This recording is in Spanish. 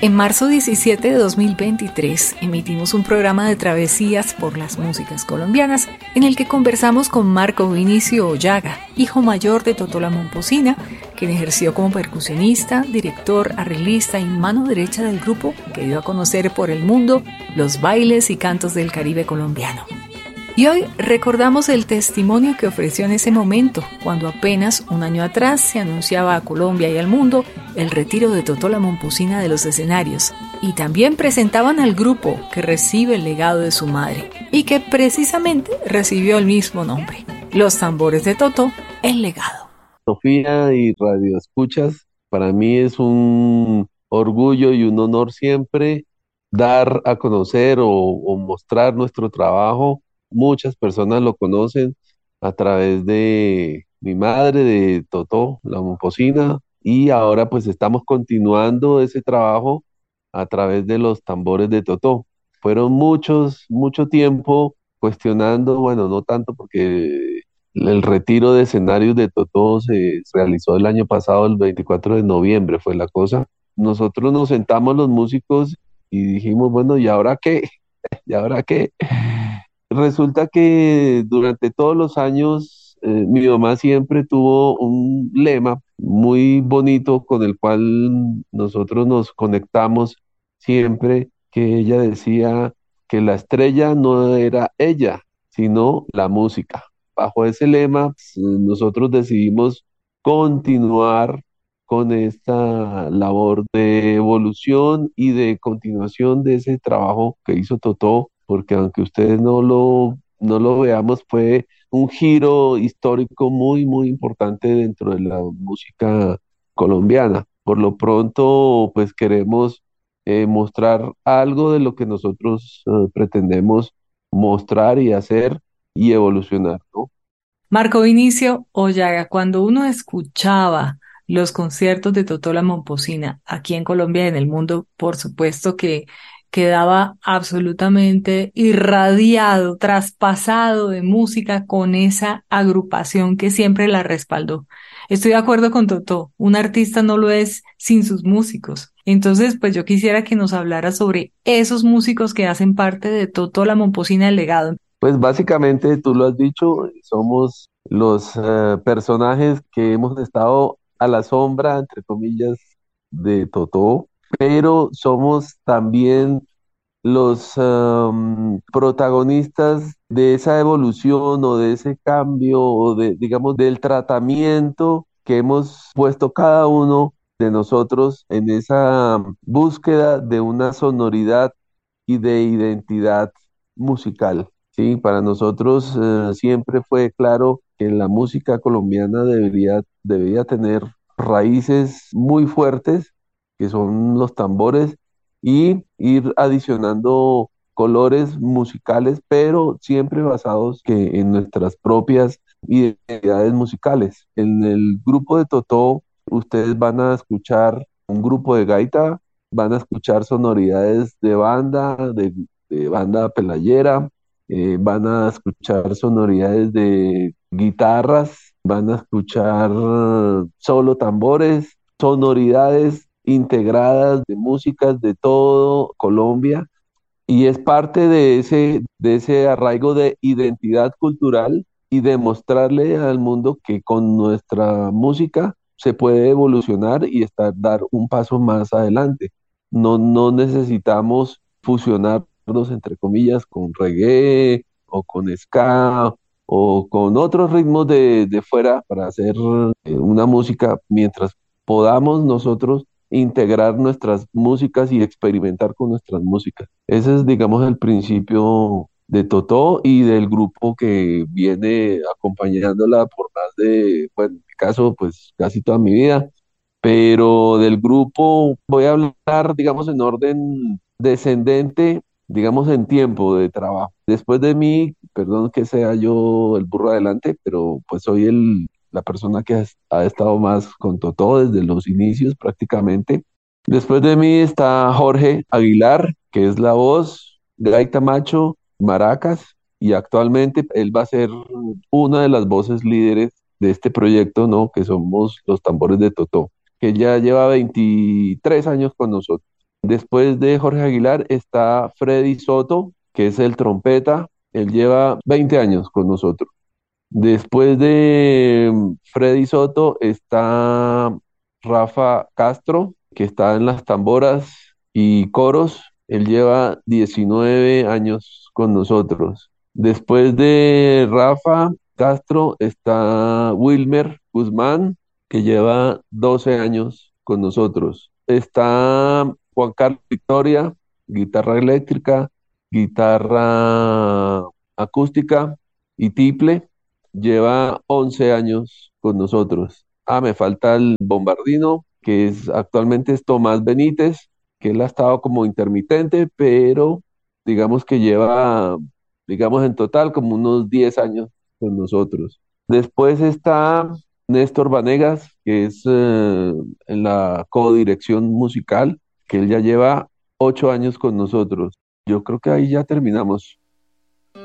En marzo 17 de 2023 emitimos un programa de travesías por las músicas colombianas en el que conversamos con Marco Vinicio Ollaga, hijo mayor de Totó La Momposina, quien ejerció como percusionista, director, arreglista y mano derecha del grupo que dio a conocer por el mundo los bailes y cantos del Caribe colombiano. Y hoy recordamos el testimonio que ofreció en ese momento, cuando apenas un año atrás se anunciaba a Colombia y al mundo el retiro de Totó La Momposina de los escenarios, y también presentaban al grupo que recibe el legado de su madre, y que precisamente recibió el mismo nombre, Los Tambores de Totó, el legado. Sofía y Radio Escuchas, para mí es un orgullo y un honor siempre dar a conocer o mostrar nuestro trabajo. Muchas personas lo conocen a través de mi madre, de Totó, la Momposina, y ahora pues estamos continuando ese trabajo a través de los tambores de Totó. Fueron mucho tiempo cuestionando, bueno, no tanto porque el retiro de escenarios de Totó se realizó el año pasado, el 24 de noviembre fue la cosa. Nosotros nos sentamos los músicos y dijimos, bueno, ¿y ahora qué? ¿Y ahora qué? Resulta que durante todos los años mi mamá siempre tuvo un lema muy bonito con el cual nosotros nos conectamos siempre, que ella decía que la estrella no era ella, sino la música. Bajo ese lema, pues, nosotros decidimos continuar con esta labor de evolución y de continuación de ese trabajo que hizo Totó, porque aunque ustedes no lo veamos, fue un giro histórico muy importante dentro de la música colombiana. Por lo pronto, pues queremos mostrar algo de lo que nosotros pretendemos mostrar y hacer y evolucionar, ¿no? Marco Vinicio Ollaga, cuando uno escuchaba los conciertos de Totó La Momposina aquí en Colombia y en el mundo, por supuesto que quedaba absolutamente irradiado, traspasado de música con esa agrupación que siempre la respaldó. Estoy de acuerdo con Totó, un artista no lo es sin sus músicos. Entonces, pues yo quisiera que nos hablara sobre esos músicos que hacen parte de Totó La Momposina, el legado. Pues básicamente tú lo has dicho, somos los personajes que hemos estado a la sombra, entre comillas, de Totó, pero somos también los protagonistas de esa evolución o de ese cambio o de, digamos, del tratamiento que hemos puesto cada uno de nosotros en esa búsqueda de una sonoridad y de identidad musical. Sí, para nosotros siempre fue claro que la música colombiana debería tener raíces muy fuertes, que son los tambores, y ir adicionando colores musicales, pero siempre basados en nuestras propias identidades musicales. En el grupo de Totó, ustedes van a escuchar un grupo de gaita, van a escuchar sonoridades de banda pelayera, van a escuchar sonoridades de guitarras, van a escuchar solo tambores, sonoridades integradas de músicas de todo Colombia, y es parte de ese arraigo de identidad cultural y demostrarle al mundo que con nuestra música se puede evolucionar y dar un paso más adelante. No necesitamos fusionarnos, entre comillas, con reggae o con ska o con otros ritmos de fuera para hacer una música, mientras podamos nosotros integrar nuestras músicas y experimentar con nuestras músicas. Ese es, digamos, el principio de Totó y del grupo que viene acompañándola por más de, bueno, en mi caso, pues casi toda mi vida, pero del grupo voy a hablar, digamos, en orden descendente, digamos, en tiempo de trabajo. Después de mí, perdón que sea yo el burro adelante, pero pues soy la persona que ha estado más con Totó desde los inicios prácticamente. Después de mí está Jorge Aguilar, que es la voz, gaita macho, maracas, y actualmente él va a ser una de las voces líderes de este proyecto, ¿no? Que somos los tambores de Totó, que ya lleva 23 años con nosotros. Después de Jorge Aguilar está Freddy Soto, que es el trompeta. Él lleva 20 años con nosotros. Después de Freddy Soto está Rafa Castro, que está en las tamboras y coros. Él lleva 19 años con nosotros. Después de Rafa Castro está Wilmer Guzmán, que lleva 12 años con nosotros. Está Juan Carlos Victoria, guitarra eléctrica, guitarra acústica y tiple, lleva 11 años con nosotros. Me falta el bombardino, que actualmente es Tomás Benítez, que él ha estado como intermitente, pero digamos que lleva, digamos en total, como unos 10 años con nosotros. Después está Néstor Vanegas, que es en la codirección musical, que él ya lleva 8 años con nosotros. Yo creo que ahí ya terminamos.